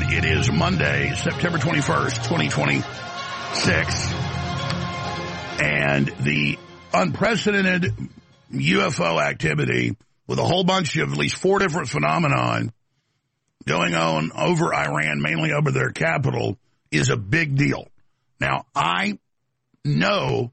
It is Monday, September 21st, 2026, and the unprecedented UFO activity with a whole bunch of at least 4 different phenomenon going on over Iran, mainly over their capital, is a big deal. Now, I know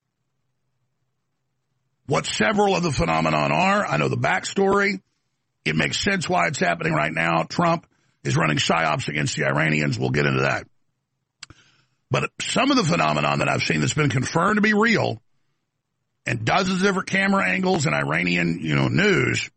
what several of the phenomenon are. I know the backstory. It makes sense why it's happening right now. Trump is running psyops against the Iranians. We'll get into that. But some of the phenomenon that I've seen that's been confirmed to be real, and dozens of different camera angles and Iranian, news,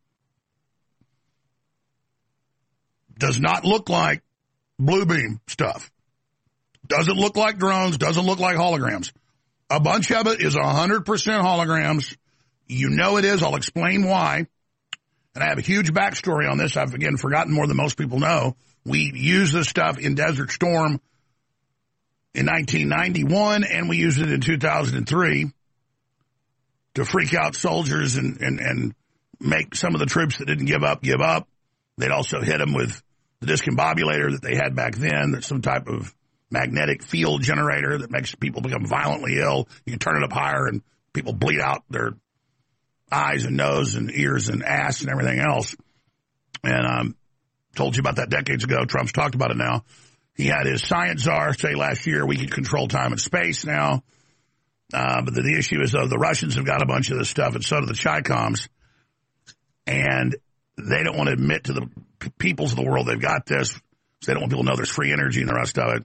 does not look like blue beam stuff. Doesn't look like drones, doesn't look like holograms. A bunch of it is 100% holograms. You know it is. I'll explain why. And I have a huge backstory on this. I've, again, forgotten more than most people know. We used this stuff in Desert Storm in 1991, and we used it in 2003 to freak out soldiers and make some of the troops that didn't give up. They'd also hit them with the discombobulator that they had back then. That's some type of magnetic field generator that makes people become violently ill. You can turn it up higher, and people bleed out their eyes and nose and ears and ass and everything else. And told you about that decades ago. Trump's talked about it now. He had his science czar say last year we can control time and space now. But the issue is, though, the Russians have got a bunch of this stuff, and so do the Chi-Coms. And they don't want to admit to the peoples of the world they've got this. So they don't want people to know there's free energy and the rest of it.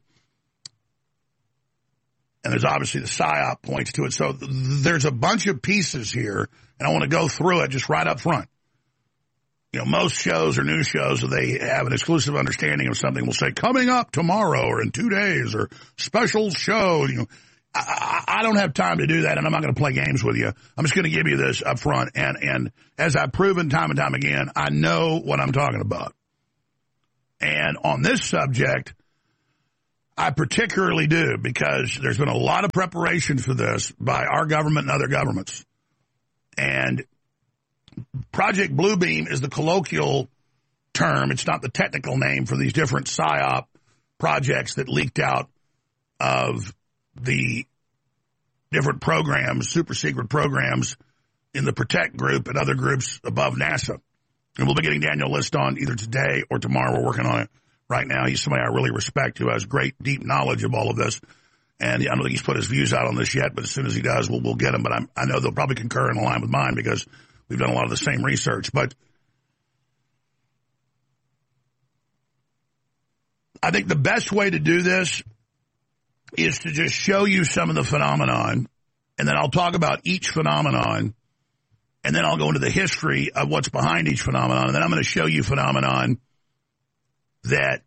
And there's obviously the PSYOP points to it. So there's a bunch of pieces here, and I want to go through it just right up front. Most shows or news shows, they have an exclusive understanding of something, will say, coming up tomorrow or in 2 days or special show. I don't have time to do that, and I'm not going to play games with you. I'm just going to give you this up front. And as I've proven time and time again, I know what I'm talking about. And on this subject, I particularly do, because there's been a lot of preparation for this by our government and other governments. And Project Bluebeam is the colloquial term. It's not the technical name for these different PSYOP projects that leaked out of the different programs, super secret programs in the Protect group and other groups above NASA. And we'll be getting Daniel List on either today or tomorrow. We're working on it right now. He's somebody I really respect who has great, deep knowledge of all of this. And I don't think he's put his views out on this yet, but as soon as he does, we'll get him. But I know they'll probably concur and align with mine because we've done a lot of the same research. But I think the best way to do this is to just show you some of the phenomenon, and then I'll talk about each phenomenon, and then I'll go into the history of what's behind each phenomenon, and then I'm going to show you phenomenon that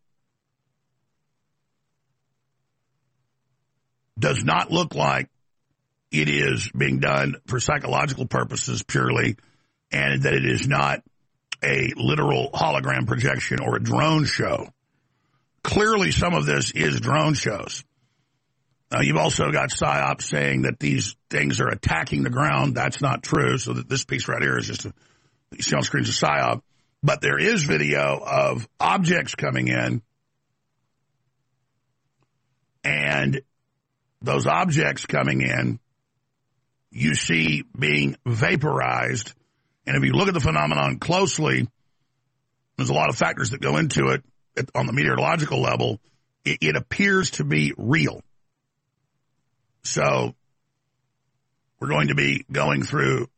does not look like it is being done for psychological purposes purely, and that it is not a literal hologram projection or a drone show. Clearly, some of this is drone shows. You've also got PSYOP saying that these things are attacking the ground. That's not true. So that this piece right here is just you see on screens of PSYOP. But there is video of objects coming in, and those objects coming in, you see being vaporized. And if you look at the phenomenon closely, there's a lot of factors that go into it on the meteorological level. It appears to be real. So we're going to be going through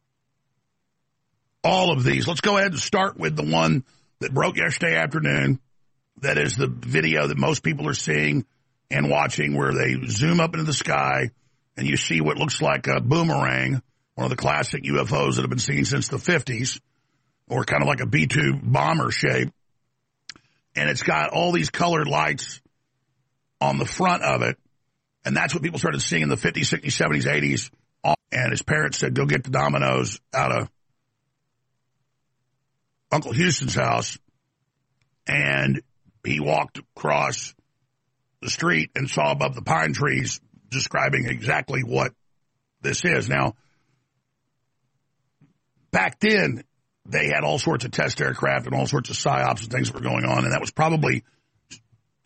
all of these. Let's go ahead and start with the one that broke yesterday afternoon. That is the video that most people are seeing and watching, where they zoom up into the sky and you see what looks like a boomerang, one of the classic UFOs that have been seen since the 50s, or kind of like a B-2 bomber shape. And it's got all these colored lights on the front of it. And that's what people started seeing in the 50s, 60s, 70s, 80s. And his parents said, go get the dominoes out of Uncle Houston's house. And he walked across the street and saw above the pine trees, describing exactly what this is. Now, back then, they had all sorts of test aircraft and all sorts of PSYOPs and things that were going on. And that was probably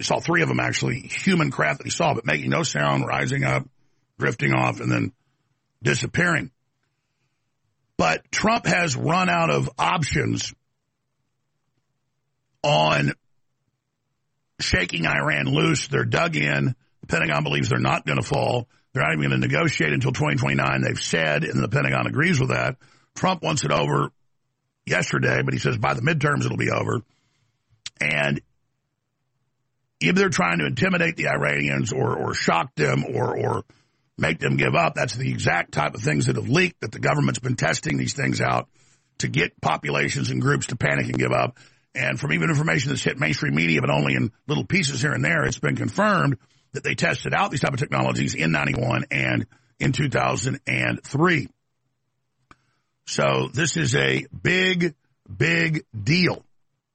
We saw 3 of them actually, human craft that he saw, but making no sound, rising up, drifting off, and then disappearing. But Trump has run out of options on shaking Iran loose. They're dug in. The Pentagon believes they're not going to fall. They're not even going to negotiate until 2029, they've said, and the Pentagon agrees with that. Trump wants it over yesterday, but he says by the midterms it'll be over. And either they're trying to intimidate the Iranians or shock them or make them give up. That's the exact type of things that have leaked, that the government's been testing these things out to get populations and groups to panic and give up. And from even information that's hit mainstream media, but only in little pieces here and there, it's been confirmed that they tested out these type of technologies in 91 and in 2003. So this is a big, big deal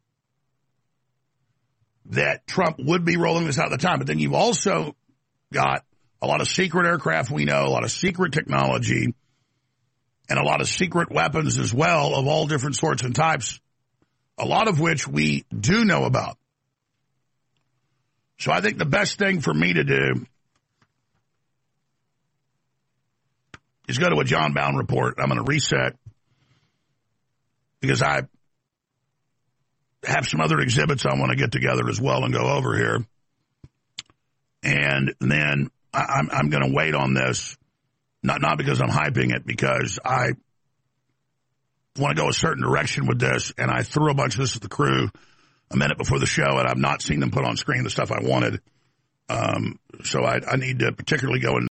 that Trump would be rolling this out at the time. But then you've also got a lot of secret aircraft we know, a lot of secret technology, and a lot of secret weapons as well of all different sorts and types, a lot of which we do know about. So I think the best thing for me to do is go to a John Bowne report. I'm going to reset because I have some other exhibits I want to get together as well and go over here. And then I'm going to wait on this, not because I'm hyping it, because I want to go a certain direction with this, and I threw a bunch of this at the crew a minute before the show, and I've not seen them put on screen the stuff I wanted. So I need to particularly go and